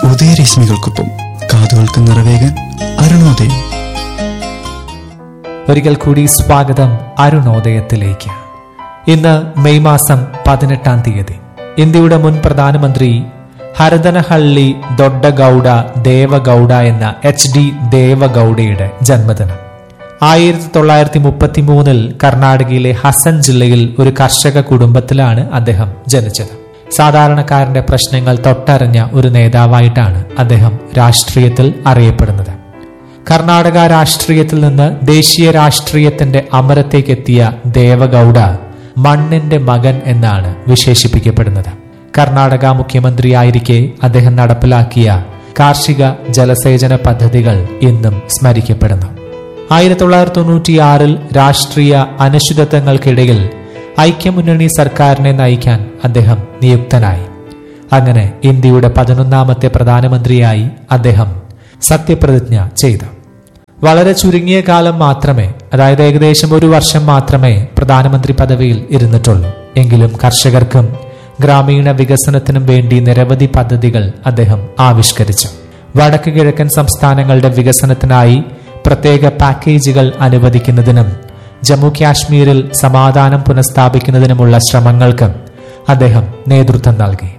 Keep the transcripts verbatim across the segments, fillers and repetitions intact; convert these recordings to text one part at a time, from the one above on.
ഉദയരശ്മികൾക്കൊപ്പം കാതുകൾക്ക് നിറവേകാൻ അരുണോദയം. ഒരിക്കൽ കൂടി സ്വാഗതം അരുണോദയത്തിലേക്ക്. ഇന്ന് മെയ് മാസം പതിനെട്ടാം തീയതി. ഇന്ത്യയുടെ മുൻ പ്രധാനമന്ത്രി ഹരദനഹള്ളി ദൊഡ്ഡഗൌഡ ദേവഗൌഡ എന്ന എച്ച് ഡി ദേവഗൌഡയുടെ ജന്മദിനം. ആയിരത്തി തൊള്ളായിരത്തി മുപ്പത്തി മൂന്നിൽ കർണാടകയിലെ ഹസൻ ജില്ലയിൽ ഒരു കർഷക കുടുംബത്തിലാണ് അദ്ദേഹം ജനിച്ചത്. സാധാരണക്കാരന്റെ പ്രശ്നങ്ങൾ തൊട്ടറിഞ്ഞ ഒരു നേതാവായിട്ടാണ് അദ്ദേഹം രാഷ്ട്രീയത്തിൽ അറിയപ്പെടുന്നത്. കർണാടക രാഷ്ട്രീയത്തിൽ നിന്ന് ദേശീയ രാഷ്ട്രീയത്തിന്റെ അമരത്തേക്കെത്തിയ ദേവഗൌഡ മണ്ണിന്റെ മകൻ എന്നാണ് വിശേഷിപ്പിക്കപ്പെടുന്നത്. കർണാടക മുഖ്യമന്ത്രിയായിരിക്കെ അദ്ദേഹം നടപ്പിലാക്കിയ കാർഷിക ജലസേചന പദ്ധതികൾ ഇന്നും സ്മരിക്കപ്പെടുന്നു. ആയിരത്തി തൊള്ളായിരത്തി തൊണ്ണൂറ്റിയാറിൽ രാഷ്ട്രീയ അനിശ്ചിതത്വങ്ങൾക്കിടയിൽ ഐക്യമുന്നണി സർക്കാരിനെ നയിക്കാൻ അദ്ദേഹം നിയുക്തനായി. അങ്ങനെ ഇന്ത്യയുടെ പതിനൊന്നാമത്തെ പ്രധാനമന്ത്രിയായി അദ്ദേഹം സത്യപ്രതിജ്ഞ ചെയ്തു. വളരെ ചുരുങ്ങിയ കാലം മാത്രമേ, അതായത് ഏകദേശം ഒരു വർഷം മാത്രമേ പ്രധാനമന്ത്രി പദവിയിൽ ഇരുന്നിട്ടുള്ളൂ. എങ്കിലും കർഷകർക്കും ഗ്രാമീണ വികസനത്തിനും വേണ്ടി നിരവധി പദ്ധതികൾ അദ്ദേഹം ആവിഷ്കരിച്ചു. വടക്ക് കിഴക്കൻ സംസ്ഥാനങ്ങളുടെ വികസനത്തിനായി പ്രത്യേക പാക്കേജുകൾ അനുവദിക്കുന്നതിനും ജമ്മു കാശ്മീരിൽ സമാധാനം പുനഃസ്ഥാപിക്കുന്നതിനുമുള്ള ശ്രമങ്ങൾക്കും അദ്ദേഹം നേതൃത്വം നൽകി.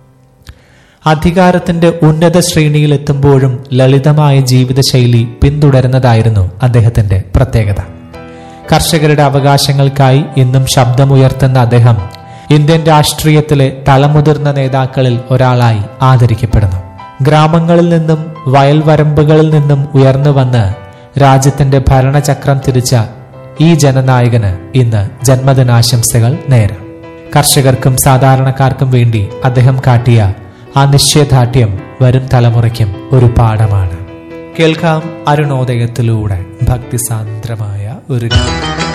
അധികാരത്തിന്റെ ഉന്നത ശ്രേണിയിൽ എത്തുമ്പോഴും ലളിതമായ ജീവിതശൈലി പിന്തുടരുന്നതായിരുന്നു അദ്ദേഹത്തിന്റെ പ്രത്യേകത. കർഷകരുടെ അവകാശങ്ങൾക്കായി ഇന്നും ശബ്ദമുയർത്തുന്ന അദ്ദേഹം ഇന്ത്യൻ രാഷ്ട്രീയത്തിലെ തലമുതിർന്ന നേതാക്കളിൽ ഒരാളായി ആദരിക്കപ്പെടുന്നു. ഗ്രാമങ്ങളിൽ നിന്നും വയൽവരമ്പുകളിൽ നിന്നും ഉയർന്നു വന്ന് രാജ്യത്തിന്റെ ഭരണചക്രം തിരിച്ച ഈ ജനനായകന് ഇന്ന് ജന്മദിനാശംസകൾ നേരാം. കർഷകർക്കും സാധാരണക്കാർക്കും വേണ്ടി അദ്ദേഹം കാട്ടിയ ആ നിശ്ചയദാർഢ്യം വരും തലമുറയ്ക്കും ഒരു പാഠമാണ്. കേൾക്കാം അരുണോദയത്തിലൂടെ ഭക്തിസാന്ദ്രമായ ഒരു